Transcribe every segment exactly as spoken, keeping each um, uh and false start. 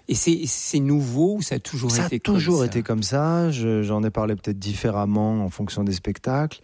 Et c'est, c'est nouveau ou ça a toujours ça été comme ça ? Ça a toujours ça été comme ça. Je, j'en ai parlé peut-être différemment en fonction des spectacles.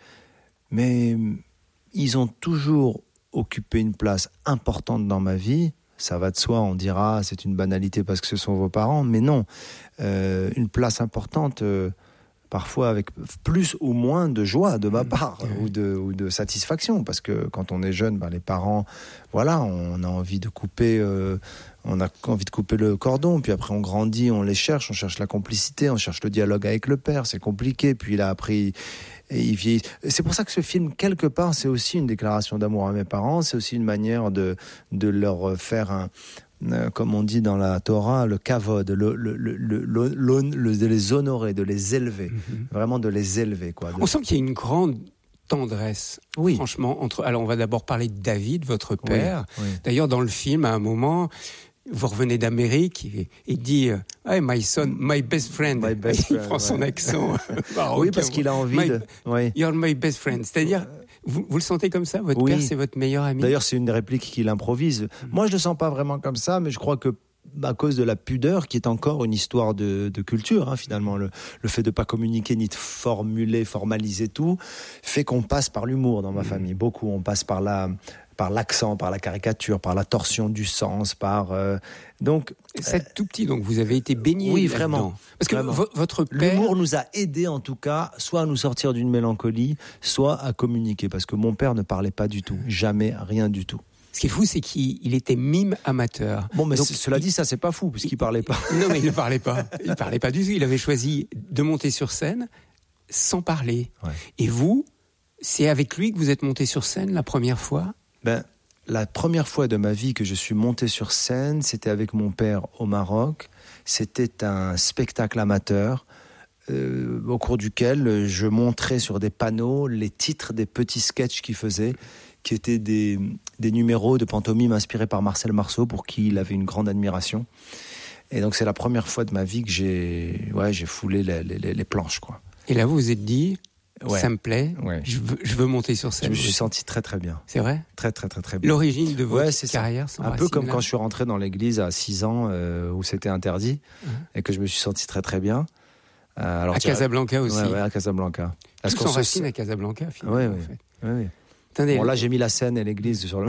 Mais ils ont toujours occupé une place importante dans ma vie. Ça va de soi, on dira c'est une banalité parce que ce sont vos parents. Mais non, euh, une place importante... Euh, parfois avec plus ou moins de joie de ma part mmh. ou, de, ou de satisfaction, parce que quand on est jeune, ben les parents, voilà, on a envie de couper, euh, on a envie de couper le cordon, puis après on grandit, on les cherche, on cherche la complicité, on cherche le dialogue avec le père, c'est compliqué, puis il a appris, et il vieillit. C'est pour ça que ce film, quelque part, c'est aussi une déclaration d'amour à mes parents, c'est aussi une manière de, de leur faire un... comme on dit dans la Torah, le kavod, le, le, le, le, le, le, de les honorer, de les élever, mm-hmm. vraiment de les élever. Quoi, de... On sent qu'il y a une grande tendresse, oui. franchement. Entre... Alors, on va d'abord parler de David, votre père. Oui, oui. D'ailleurs, dans le film, à un moment, vous revenez d'Amérique, et il dit « Hey, my son, my best friend ». My best il friend, prend son ouais. accent. Oui, parce qu'il a envie my, de... Oui. « You're my best friend ». C'est-à-dire... Vous, vous le sentez comme ça ? Votre oui. père, c'est votre meilleur ami ? D'ailleurs, c'est une des répliques qu'il improvise. Mmh. Moi, je le sens pas vraiment comme ça, mais je crois que à cause de la pudeur, qui est encore une histoire de, de culture, hein, finalement, le, le fait de pas communiquer ni de formuler, formaliser tout, fait qu'on passe par l'humour dans ma mmh. famille. Beaucoup, on passe par la... par l'accent, par la caricature, par la torsion du sens, par... Euh, donc... C'est euh, tout petit, donc vous avez été baigné oui, là-dedans. Vraiment. Parce que vraiment. V- votre père... L'humour nous a aidés, en tout cas, soit à nous sortir d'une mélancolie, soit à communiquer. Parce que mon père ne parlait pas du tout. Jamais, rien du tout. Ce qui est fou, c'est qu'il était mime amateur. Bon, mais donc, cela dit, ça, c'est pas fou, parce qu'il parlait pas. Non, mais il ne parlait pas. Il ne parlait pas du tout. Il avait choisi de monter sur scène sans parler. Ouais. Et vous, c'est avec lui que vous êtes monté sur scène la première fois ? Ben... La première fois de ma vie que je suis monté sur scène, c'était avec mon père au Maroc. C'était un spectacle amateur euh, au cours duquel je montrais sur des panneaux les titres des petits sketchs qu'il faisait, qui étaient des, des numéros de pantomime inspirés par Marcel Marceau, pour qui il avait une grande admiration. Et donc c'est la première fois de ma vie que j'ai, ouais, j'ai foulé les, les, les planches, quoi. Et là, vous vous êtes dit... Ouais. Ça me plaît, ouais. je, veux, je veux monter sur scène. Je me suis senti très très bien. C'est vrai ? Très très très très bien. L'origine de votre ouais, c'est carrière un peu comme là. Quand je suis rentré dans l'église à six ans, euh, où c'était interdit, mmh. et que je me suis senti très très bien. Euh, alors, à Casablanca aussi. Ouais, ouais, à Casablanca. Tout s'enracine se... à Casablanca, finalement. Oui, en oui. fait. oui, oui. Attendez, bon, là, j'ai mis la scène et l'église sur le...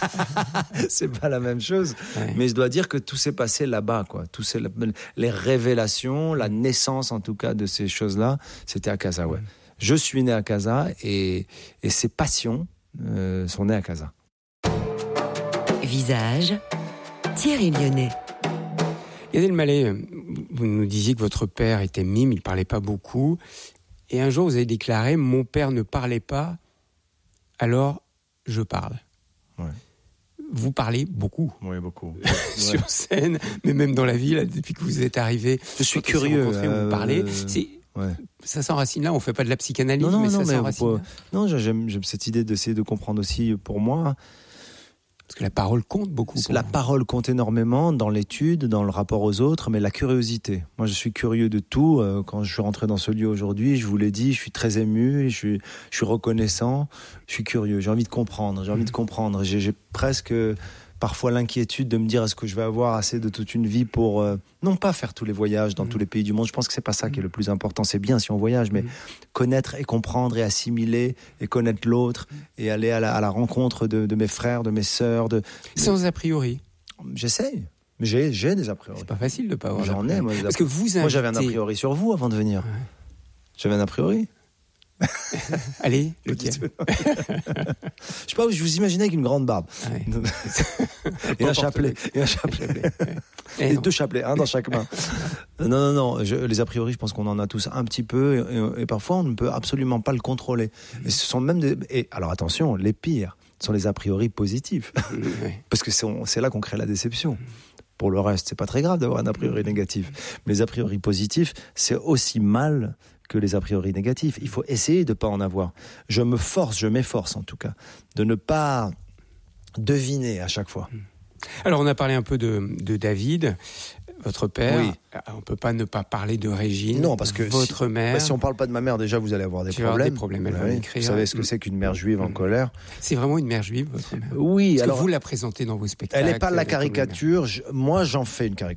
c'est pas la même chose. Ouais. Mais je dois dire que tout s'est passé là-bas, quoi. Tout c'est les révélations, la naissance, en tout cas, de ces choses-là, c'était à Casa, ouais. Mmh. Je suis né à Casa et, et ces passions euh, sont nées à Casa. Visage, Thierry Lyonnais. Gad Elmaleh, vous nous disiez que votre père était mime, il ne parlait pas beaucoup. Et un jour, vous avez déclaré « Mon père ne parlait pas, alors je parle ». Ouais. Vous parlez beaucoup. Oui, beaucoup. Sur ouais. scène, mais même dans la vie, là, depuis que vous êtes arrivé. Je suis curieux. Euh... Vous parlez. C'est... Ouais. Ça s'enracine là, on ne fait pas de la psychanalyse, non, non, mais non, ça mais s'enracine pour... Non, j'aime, j'aime cette idée d'essayer de comprendre aussi pour moi. Parce que la parole compte beaucoup. La vous. parole compte énormément dans l'étude, dans le rapport aux autres, mais la curiosité. Moi, je suis curieux de tout. Quand je suis rentré dans ce lieu aujourd'hui, je vous l'ai dit, je suis très ému, je suis, je suis reconnaissant, je suis curieux, j'ai envie de comprendre, j'ai envie mmh. de comprendre. J'ai, j'ai presque... parfois l'inquiétude de me dire est-ce que je vais avoir assez de toute une vie pour euh, non pas faire tous les voyages dans mmh. tous les pays du monde. Je pense que c'est pas ça mmh. qui est le plus important. C'est bien si on voyage, mais mmh. connaître et comprendre et assimiler et connaître l'autre mmh. et aller à la, à la rencontre de, de mes frères, de mes sœurs. De, de... Sans a priori. J'essaye. Mais j'ai, j'ai des a priori. C'est pas facile de pas avoir. J'en ai moi. Des Parce que vous invitez... moi j'avais un a priori sur vous avant de venir. Ouais. J'avais un a priori. Allez, lequel? Je sais pas, je vous imaginais avec une grande barbe. Ouais. et, un chapelet, et un chapelet. Et, et deux chapelets, un dans chaque main. Non, non, non. Je, les a priori, je pense qu'on en a tous un petit peu. Et, et parfois, on ne peut absolument pas le contrôler. Et ce sont même des... Et alors attention, les pires sont les a priori positifs. Parce que c'est, c'est là qu'on crée la déception. Pour le reste, c'est pas très grave d'avoir un a priori négatif. Mais les a priori positifs, c'est aussi mal que les a priori négatifs. Il faut essayer de ne pas en avoir. Je me force, je m'efforce en tout cas, de ne pas deviner à chaque fois. Alors on a parlé un peu de, de David, votre père. Oui. On ne peut pas ne pas parler de Régine, non, parce que votre si, mère. Bah, si on ne parle pas de ma mère, déjà vous allez avoir des tu problèmes. Avoir des problèmes, elle va oui. m'écrire. Vous savez ce que c'est qu'une mère juive en colère. C'est vraiment une mère juive, votre mère? Oui. Parce alors, que vous la présentez dans vos spectacles. Elle n'est pas la caricature. Je, moi, j'en fais une caricature.